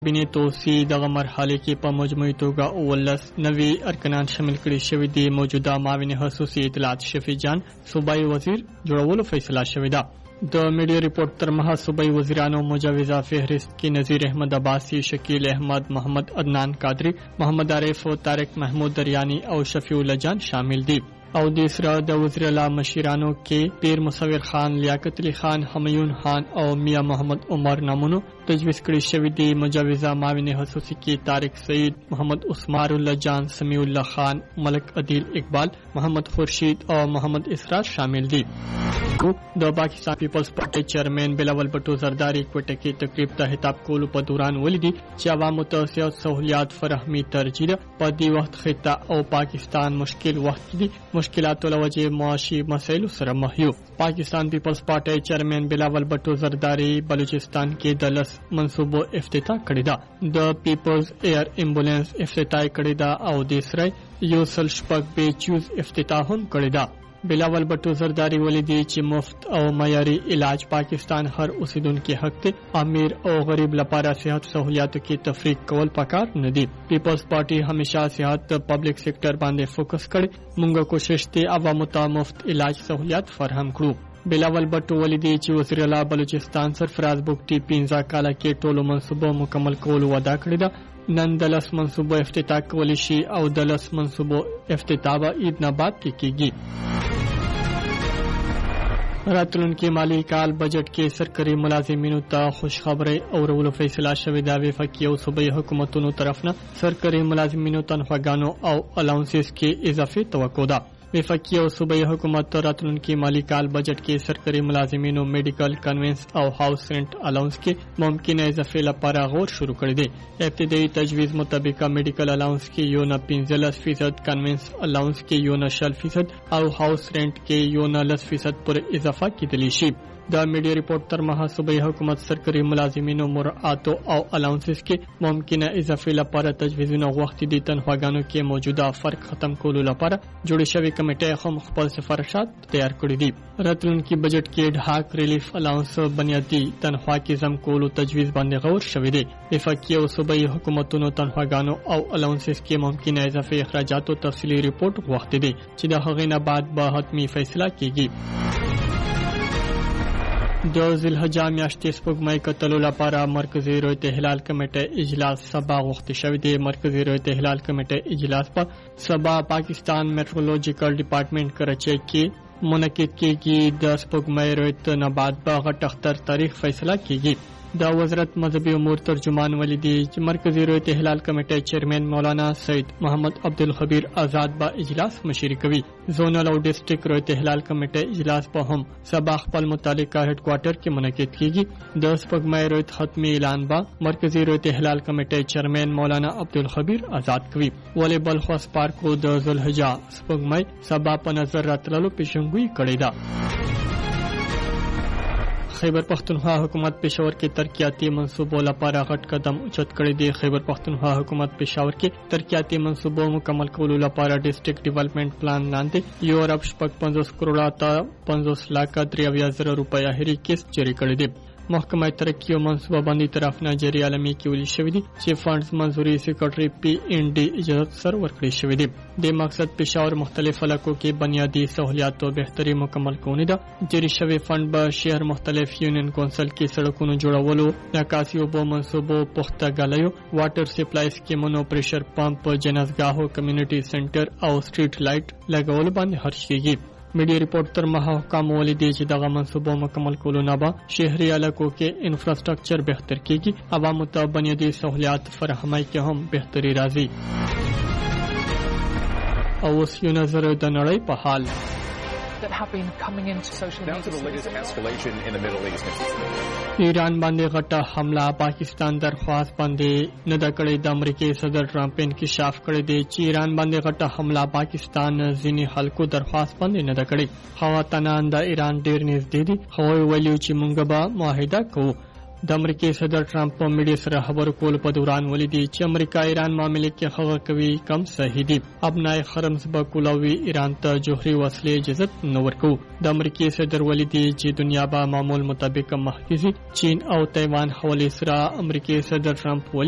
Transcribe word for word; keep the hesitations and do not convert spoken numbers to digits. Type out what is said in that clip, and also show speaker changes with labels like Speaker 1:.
Speaker 1: کابینې توسي دغه مرحله کې په مجموعي توګه اوولس نوي ارکانان شامل کړي شوي دي. موجوده معاون خصوصي اطلاعات شفیع جان صوبایي وزیر جوړولو فیصله شوې ده. د میډیا رپورټ تر مها صوبایي وزیرانو مجوزه فهرست کې نذیر احمد عباسی، شکیل احمد، محمد عدنان قادری، محمد عارف او طارق محمود دریانی او شفیع الله جان شامل دي. او د سره د وزیر اعلی مشیرانو کې پیر مصور خان، لیاقت علي خان، حمیون خان او میاں محمد عمر نامونو تجویز کړي شوی دي. مجوزه معاون خصوصي کې طارق سعید، محمد عثمان الله جان، سمیع الله خان، ملک عدیل اقبال، محمد خورشید او محمد اسرار شامل دي. د پاکستان پیپلز پارټي چیرمن بلاول بټو زرداری کوټه کې تقریب ته خطاب کولو په دوران ولیدي چې عوامو ته سیاست سہولیات فراهمي ترجیح ده. په دې وخت خطه او پاکستان مشکل وخت دي، مشکلات له وجه معاشي مسایل سره مخ یو. پاکستان پیپلز پارټي چیرمن بلاول بټو زرداری بلوچستان کې د لس منصوبو افتتاح کړی ده. د پیپلز ایر امبولانس افتتاح کړی ده او د سره یو سل شپږ بیچوز افتتاح هم کړی ده. بلاول بټو زرداری ولیدي چې مفت او معیاري علاج پاکستان هر اوسیدونکو حق دی. امیر او غریب لپاره صحت سہولیاتو کې تفریق کول پکار نه دي. پیپلز پارټي همیشه صحت پبلک سېکټر باندې فوکس کړي. موږ کوشش دي عوامو ته مفت علاج سہولیات فراهم کړو. بلاول بټو ولیدي چې وزیر اعلی بلوچستان سرفراز بوګټي پنځه کاله کې ټولو منصوبو مکمل کولو وعده کړې ده. نن د لس منصوبو افتتاح کولی شي او د لس منصوبو افتتاح به ایدناباد کې کیږي. راتلونکي مالی کال بجټ کې سرکاري ملازمینو ته خوشخبری اورولو فیصله شوې ده. وفاقي او صوبایي حکومتونو طرف نه سرکاري ملازمینو تنخواګانو او الاونسز کې اضافي توقع ده. وفاقي او صوبایي حکومت راتلونکي مالی کال بجټ کې سرکاري ملازمینو میډیکل کنوینس او هاوس رنٹ الاونس کې ممکنه اضافه لپاره غور شروع کړی دی. ابتدایي تجویز مطابق میډیکل الاونس کې یو نه پنځلس فیصد، کنوینس الاونس کې یو نه شل فیصد او هاوس رنٹ کې یو نه لس فیصد پر اضافه کېدلی شي. د میډیا رپورټ تر مها صوبایي حکومت سرکاري ملازمینو مراعاتو او الاونسز کې ممکنه اضافه لپاره تجویزونه غوښتي دي. تنخواګانو کې موجوده فرق ختم کولو لپاره جوړې شوې کمیټې هم خپل سفارشات تیار کړي دي. راتلونکي بجټ کې ډاک ریلیف الاونس بنیادي تنخوا کې زم کولو تجویز باندې غور شوی دی. وفاقي او صوبایي حکومتونو تنخواګانو او الاونسز کې ممکنه اضافه اخراجاتو تفصیلي رپورټ غوښتي دي چې د هغې نه بعد به حتمی فیصله کیږي. د ذوالحجه میاشتې سپوږمۍ کتلو لپاره مرکزي رویت هلال کمیټه اجلاس سبا غوښتل شوی دی. مرکزي رویت هلال کمیټه اجلاس په سبا پاکستان میټرولوجیکل ډپارټمنټ کراچۍ کې منعقد کیږي. د سپوږمۍ رویت نه بعد په غټ اختر تاریخ فیصله کیږي. د وزارت مذهبي امور ترجمان ولیدي چې مرکزي رویت هلال کمیټه چیرمن مولانا سید محمد عبدالخبیر آزاد با اجلاس مشري کوي. زونل او ډیسټریکټ رویت هلال کمیټه اجلاس په هم سبا خپل متعلقه هډ کوارټر کې منعقد کیږي. د سپوږمۍ رویت ختمي اعلان با مرکزي رویت هلال کمیټه چیرمن مولانا عبدالخبیر آزاد کوي. ولې بلخ پارکو د ذوالحجه سپوږمۍ سبا په نظر راتللو پیشنګوئی کړې ده. خیبر پختونخوا حکومت پېښور کې ترقیاتي منصوبو لپاره غټ قدم اوچت کړی دی. خیبر پختونخوا حکومت پېښور کې ترقیاتي منصوبو مکمل کولو لپاره ډیسټریکټ ډیولپمنٹ پلان لاندې یو ارب شپږ پنځوس کروڑه ته پنځوس لکه درې اویا زره روپیا هري کیس جاری کړی دی. محکمه ترقی او منصوبه بندي طرف نه جری عالمي کې ولي شوی دي چې فنډز منظوري سیکریټري پی ان ډي اجازه سر ورکړي شوی دي. د مقصد پېښور مختلف علاقو کې بنیادی سہولیات او بهتري مکمل کونې ده. جری شوی فنډ به شهر مختلف یونین کونسل کې سړکونو جوړولو، ناکاسي اوبو منصوبو، پختګالیو، واټر سپلای سکیمونو، پریشر پمپ، جنازګاهو، کمیونټي سنټر او سټریټ لایټ لګول باندې خرچ کیږي. میډیا رپورټ تر مها حکام ولیدي چې دغه منصوبو مکمل کولو نه به شهري علاقو کې انفراستراکچر بهتر کیږي. عوامو ته بنیادي سہولیات فراهمۍ کې هم بهتري راځي. او اوس یو نظر د نړۍ په حال.
Speaker 2: that have been coming into social media.
Speaker 3: Down to the latest escalation in the Middle East.
Speaker 1: ایران باندې غټه حمله پاکستان درخواست باندې نه د کړې. د امریکای صدر ټرمپ انکشاف کړی دی چې ایران باندې غټه حمله پاکستان ځینې خلکو درخواست باندې نه د کړې. خواتنان د ایران ډیر نږدې دي. خو ویلو چې مونږ به معاهده کوو. د امریکای صدر ټرمپ په میډیا سره خبرو کولو په دوران ولیدي چې امریکا ایران معاملې کې خبره کوي کم صحیح دي. ابنای خرمز به کولاوي ایران ته جوهري وسلې اجازه نه ورکو. د امریکای صدر ولیدي چې دنیا به معمول مطابق مخکې چین او تایوان حواله سره امریکای صدر ټرمپ